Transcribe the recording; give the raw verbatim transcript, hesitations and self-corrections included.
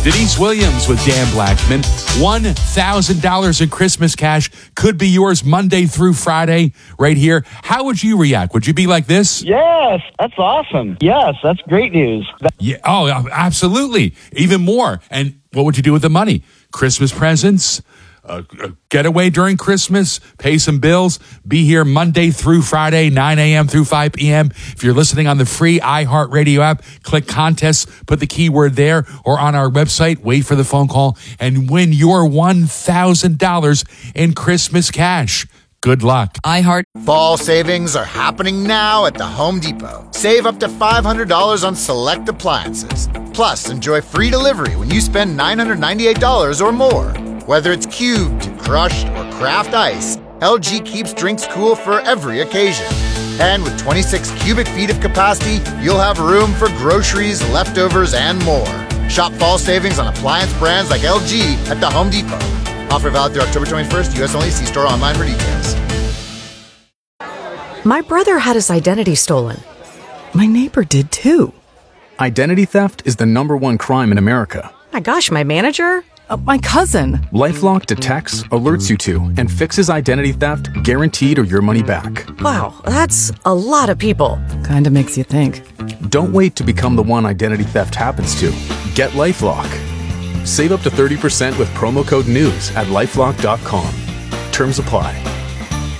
Denise Williams with Dan Blackman. one thousand dollars in Christmas cash could be yours Monday through Friday right here. How would you react? Would you be like this? Yes, that's awesome. Yes, that's great news. Yeah. Oh, absolutely. Even more. And what would you do with the money? Christmas presents? Uh, getaway during Christmas, pay some bills, be here Monday through Friday, nine a.m. through five p.m. If you're listening on the free iHeartRadio app, click contests, put the keyword there, or on our website, wait for the phone call, and win your one thousand dollars in Christmas cash. Good luck. iHeart. Fall savings are happening now at the Home Depot. Save up to five hundred dollars on select appliances. Plus, enjoy free delivery when you spend nine hundred ninety-eight dollars or more. Whether it's cubed, crushed, or craft ice, L G keeps drinks cool for every occasion. And with twenty-six cubic feet of capacity, you'll have room for groceries, leftovers, and more. Shop fall savings on appliance brands like L G at the Home Depot. Offer valid through October twenty-first, U S only. See store online for details. My brother had his identity stolen. My neighbor did too. Identity theft is the number one crime in America. My gosh, my manager? Uh, my cousin. LifeLock detects, alerts you to, and fixes identity theft guaranteed or your money back. Wow, that's a lot of people. Kinda makes you think. Don't wait to become the one identity theft happens to. Get LifeLock. Save up to thirty percent with promo code NEWS at lifelock dot com. Terms apply.